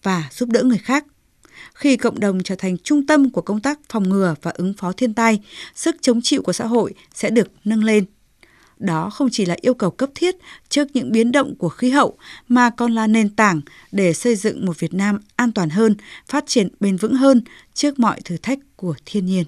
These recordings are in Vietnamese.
và giúp đỡ người khác. Khi cộng đồng trở thành trung tâm của công tác phòng ngừa và ứng phó thiên tai, sức chống chịu của xã hội sẽ được nâng lên. Đó không chỉ là yêu cầu cấp thiết trước những biến động của khí hậu, mà còn là nền tảng để xây dựng một Việt Nam an toàn hơn, phát triển bền vững hơn trước mọi thử thách của thiên nhiên.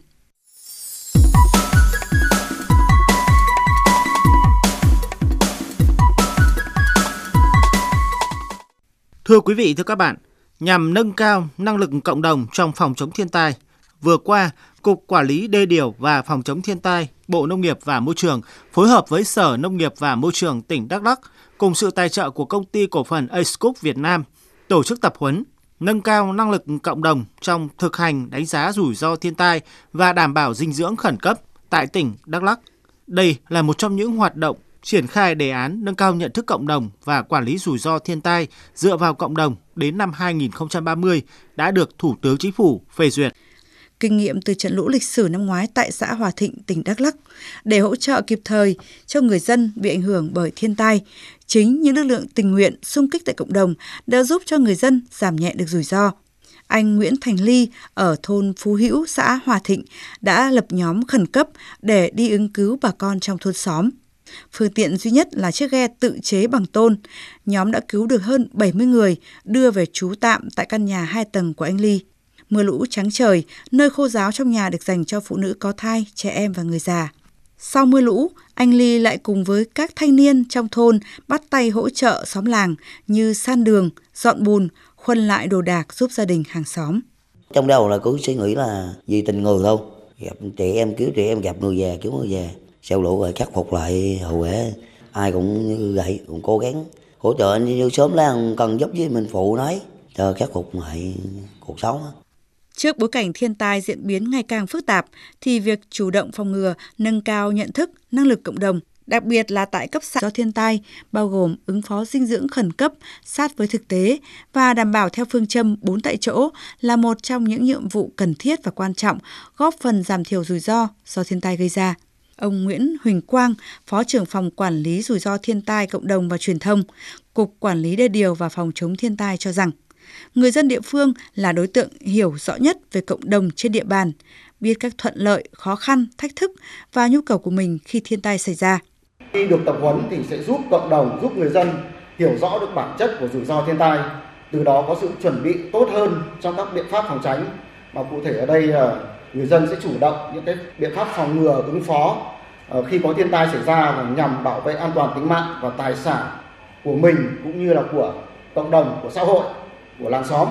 Thưa quý vị, thưa các bạn, nhằm nâng cao năng lực cộng đồng trong phòng chống thiên tai, vừa qua, Cục Quản lý Đê điều và Phòng chống thiên tai, Bộ Nông nghiệp và Môi trường phối hợp với Sở Nông nghiệp và Môi trường tỉnh Đắk Lắk cùng sự tài trợ của Công ty Cổ phần Acecook Việt Nam tổ chức tập huấn nâng cao năng lực cộng đồng trong thực hành đánh giá rủi ro thiên tai và đảm bảo dinh dưỡng khẩn cấp tại tỉnh Đắk Lắk. Đây là một trong những hoạt động triển khai đề án nâng cao nhận thức cộng đồng và quản lý rủi ro thiên tai dựa vào cộng đồng đến năm 2030 đã được Thủ tướng Chính phủ phê duyệt. Kinh nghiệm từ trận lũ lịch sử năm ngoái tại xã Hòa Thịnh, tỉnh Đắk Lắk để hỗ trợ kịp thời cho người dân bị ảnh hưởng bởi thiên tai, chính những lực lượng tình nguyện xung kích tại cộng đồng đã giúp cho người dân giảm nhẹ được rủi ro. Anh Nguyễn Thành Ly ở thôn Phú Hữu, xã Hòa Thịnh đã lập nhóm khẩn cấp để đi ứng cứu bà con trong thôn xóm. Phương tiện duy nhất là chiếc ghe tự chế bằng tôn. Nhóm đã cứu được hơn 70 người, đưa về trú tạm tại căn nhà 2 tầng của anh Ly. Mưa lũ trắng trời, nơi khô ráo trong nhà được dành cho phụ nữ có thai, trẻ em và người già. Sau mưa lũ, anh Ly lại cùng với các thanh niên trong thôn bắt tay hỗ trợ xóm làng như san đường, dọn bùn, khuân lại đồ đạc giúp gia đình hàng xóm. Trong đầu là cứ suy nghĩ là vì tình người thôi. Gặp trẻ em cứu trẻ em, gặp người già cứu người già. Sau lũ rồi khắc phục lại hậu quả. Ai cũng như vậy, cũng cố gắng hỗ trợ như sớm làng cần giúp với mình phụ nói cho khắc phục lại cuộc sống. Trước bối cảnh thiên tai diễn biến ngày càng phức tạp, thì việc chủ động phòng ngừa, nâng cao nhận thức, năng lực cộng đồng, đặc biệt là tại cấp xã do thiên tai, bao gồm ứng phó dinh dưỡng khẩn cấp, sát với thực tế và đảm bảo theo phương châm 4 tại chỗ là một trong những nhiệm vụ cần thiết và quan trọng, góp phần giảm thiểu rủi ro do thiên tai gây ra. Ông Nguyễn Huỳnh Quang, Phó trưởng phòng Quản lý rủi ro thiên tai cộng đồng và truyền thông, Cục Quản lý Đê điều và Phòng chống thiên tai cho rằng, người dân địa phương là đối tượng hiểu rõ nhất về cộng đồng trên địa bàn, biết các thuận lợi, khó khăn, thách thức và nhu cầu của mình khi thiên tai xảy ra. Khi được tập huấn thì sẽ giúp cộng đồng, giúp người dân hiểu rõ được bản chất của rủi ro thiên tai, từ đó có sự chuẩn bị tốt hơn trong các biện pháp phòng tránh. Mà cụ thể ở đây là người dân sẽ chủ động những cái biện pháp phòng ngừa, ứng phó khi có thiên tai xảy ra nhằm bảo vệ an toàn tính mạng và tài sản của mình cũng như là của cộng đồng, của xã hội, của làng xóm.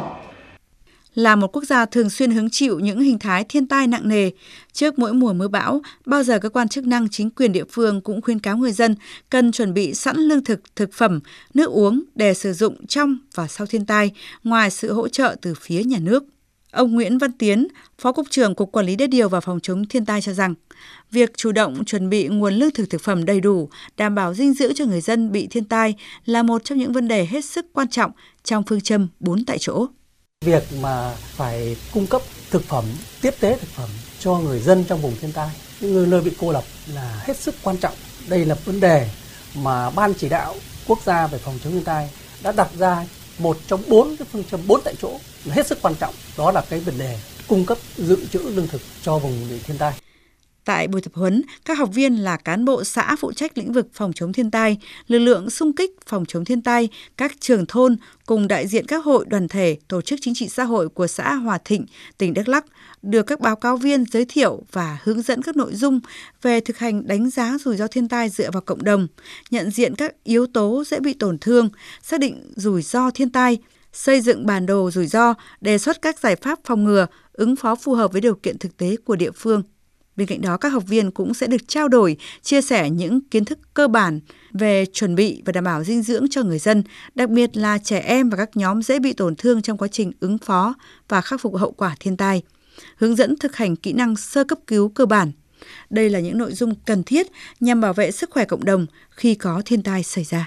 Là một quốc gia thường xuyên hứng chịu những hình thái thiên tai nặng nề, trước mỗi mùa mưa bão, bao giờ cơ quan chức năng, chính quyền địa phương cũng khuyến cáo người dân cần chuẩn bị sẵn lương thực, thực phẩm, nước uống để sử dụng trong và sau thiên tai, ngoài sự hỗ trợ từ phía nhà nước. Ông Nguyễn Văn Tiến, Phó Cục trưởng Cục Quản lý Đê điều và Phòng chống thiên tai cho rằng, việc chủ động chuẩn bị nguồn lương thực thực phẩm đầy đủ, đảm bảo dinh dưỡng cho người dân bị thiên tai là một trong những vấn đề hết sức quan trọng trong phương châm 4 tại chỗ. Việc mà phải cung cấp thực phẩm, tiếp tế thực phẩm cho người dân trong vùng thiên tai, những nơi bị cô lập là hết sức quan trọng. Đây là vấn đề mà Ban chỉ đạo quốc gia về phòng chống thiên tai đã đặt ra, một trong 4 cái phương châm 4 tại chỗ là hết sức quan trọng. Đó là cái vấn đề cung cấp dự trữ lương thực cho vùng bị thiên tai. Tại buổi tập huấn, các học viên là cán bộ xã phụ trách lĩnh vực phòng chống thiên tai, lực lượng xung kích phòng chống thiên tai, các trưởng thôn cùng đại diện các hội đoàn thể, tổ chức chính trị xã hội của xã Hòa Thịnh, tỉnh Đắk Lắk được các báo cáo viên giới thiệu và hướng dẫn các nội dung về thực hành đánh giá rủi ro thiên tai dựa vào cộng đồng, nhận diện các yếu tố dễ bị tổn thương, xác định rủi ro thiên tai, xây dựng bản đồ rủi ro, đề xuất các giải pháp phòng ngừa, ứng phó phù hợp với điều kiện thực tế của địa phương. Bên cạnh đó, các học viên cũng sẽ được trao đổi, chia sẻ những kiến thức cơ bản về chuẩn bị và đảm bảo dinh dưỡng cho người dân, đặc biệt là trẻ em và các nhóm dễ bị tổn thương trong quá trình ứng phó và khắc phục hậu quả thiên tai. Hướng dẫn thực hành kỹ năng sơ cấp cứu cơ bản. Đây là những nội dung cần thiết nhằm bảo vệ sức khỏe cộng đồng khi có thiên tai xảy ra.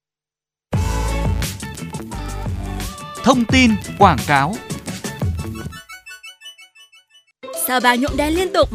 Thông tin quảng cáo. Sao bà nhuộm đen liên tục?